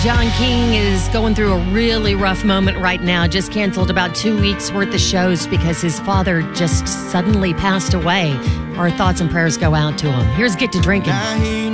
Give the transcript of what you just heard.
John King is going through a really rough moment right now. Just canceled about 2 weeks worth of shows because his father just suddenly passed away. Our thoughts and prayers go out to him. Here's Get to Drinking.